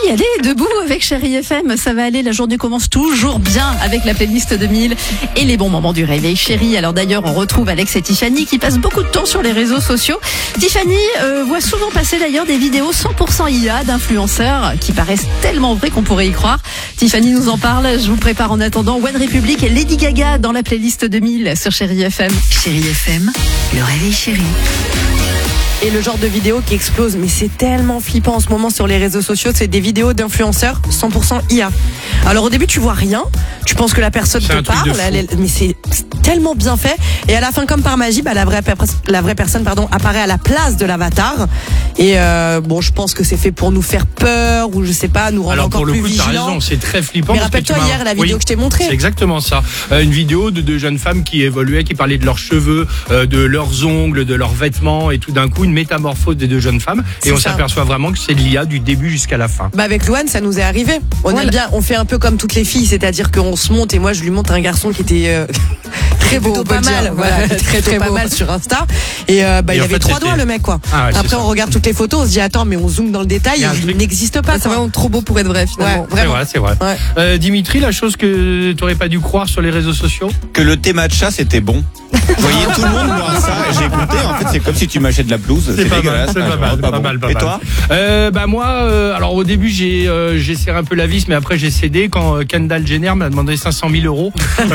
allez, debout avec Chérie FM, ça va aller, la journée commence toujours bien avec la playlist 2000 et les bons moments du réveil chérie. Alors d'ailleurs, on retrouve Alex et Tiffany qui passent beaucoup de temps sur les réseaux sociaux. Tiffany voit souvent passer d'ailleurs des vidéos 100% IA d'influenceurs qui paraissent tellement vraies qu'on pourrait y croire. Tiffany nous en parle, je vous prépare en attendant One Republic et Lady Gaga dans la playlist 2000 sur Chérie FM. Chérie FM, le réveil chéri. Et le genre de vidéo qui explose, mais c'est tellement flippant en ce moment sur les réseaux sociaux, c'est des vidéos d'influenceurs 100% IA. Alors au début tu vois rien, tu penses que la personne te parle, mais c'est tellement bien fait. Et à la fin, comme par magie, la vraie personne apparaît à la place de l'avatar. Et je pense que c'est fait pour nous faire peur ou je sais pas, nous rendre encore plus vigilants. Alors pour le coup, t'as raison, c'est très flippant. Mais rappelle-toi hier la vidéo que je t'ai montrée. C'est exactement ça. Une vidéo de deux jeunes femmes qui évoluaient, qui parlaient de leurs cheveux, de leurs ongles, de leurs vêtements et tout d'un coup une métamorphose des deux jeunes femmes. Et on s'aperçoit vraiment que c'est de l'IA du début jusqu'à la fin. Avec Louane, ça nous est arrivé. On fait un peu comme toutes les filles, c'est-à-dire qu'on se monte et moi je lui montre un garçon qui était très beau, pas mal, voilà, très pas mal sur Insta. Et il avait 3 doigts le mec quoi. Ah ouais, après on regarde toutes les photos, on se dit attends mais on zoome dans le détail, il n'existe pas. C'est vraiment trop beau pour être vrai finalement. Ouais, c'est vrai. Ouais. Dimitri, la chose que tu n'aurais pas dû croire sur les réseaux sociaux? Que le thé matcha c'était bon. Vous voyez tout le monde boire ça. J'ai écouté, en fait c'est comme si tu m'achètes de la blouse. C'est dégueulasse. Pas mal. Et toi? Moi, alors au début j'ai serré un peu la vis, mais après j'ai cédé quand Kendall Jenner m'a demandé 500 000 euros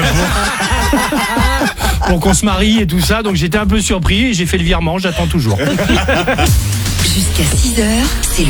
pour qu'on se marie et tout ça. Donc j'étais un peu surpris et j'ai fait le virement. J'attends toujours. Jusqu'à 6h, c'est le